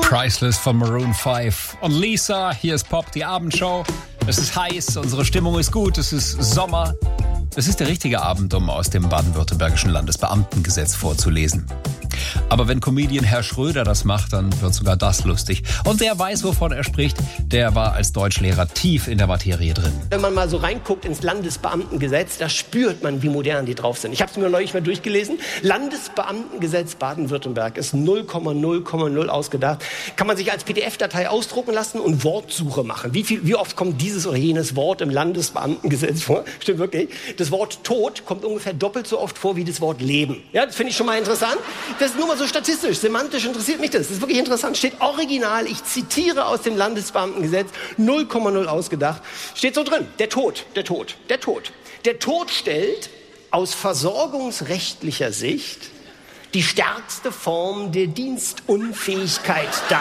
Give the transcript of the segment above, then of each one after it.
Priceless von Maroon 5. Und Lisa, hier ist Pop, die Abendshow. Es ist heiß, unsere Stimmung ist gut, es ist Sommer. Es ist der richtige Abend, um aus dem baden-württembergischen Landesbeamtengesetz vorzulesen. Aber wenn Comedian Herr Schröder das macht, dann wird sogar das lustig. Und der weiß, wovon er spricht. Der war als Deutschlehrer tief in der Materie drin. Wenn man mal so reinguckt ins Landesbeamtengesetz, da spürt man, wie modern die drauf sind. Ich habe es mir neulich mal durchgelesen. Landesbeamtengesetz Baden-Württemberg ist 0,0,0 ausgedacht. Kann man sich als PDF-Datei ausdrucken lassen und Wortsuche machen. Wie oft kommt dieses oder jenes Wort im Landesbeamtengesetz vor? Stimmt wirklich. Das Wort Tod kommt ungefähr doppelt so oft vor wie das Wort Leben. Ja, das finde ich schon mal interessant. Das ist nur mal so statistisch, semantisch interessiert mich das. Das ist wirklich interessant. Steht original, ich zitiere aus dem Landesbeamtengesetz, 0,0 ausgedacht. Steht so drin, der Tod. Der Tod stellt aus versorgungsrechtlicher Sicht die stärkste Form der Dienstunfähigkeit dar.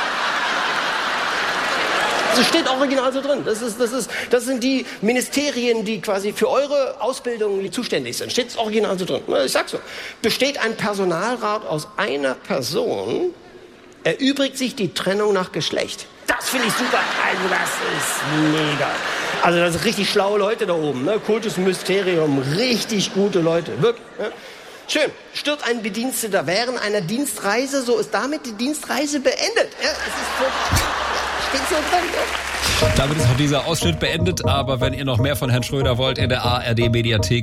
Das steht original so drin. Das sind die Ministerien, die quasi für eure Ausbildung zuständig sind. Steht original so drin. Ich sag's so. Besteht ein Personalrat aus einer Person, erübrigt sich die Trennung nach Geschlecht. Das finde ich super. Also das ist mega. Also das sind richtig schlaue Leute da oben. Ne? Kultusministerium, richtig gute Leute. Wirklich. Ne? Schön. Stirbt ein Bediensteter während einer Dienstreise, so ist damit die Dienstreise beendet. Ja, es ist so drin. Damit ist auch dieser Ausschnitt beendet, aber wenn ihr noch mehr von Herrn Schröder wollt, in der ARD-Mediathek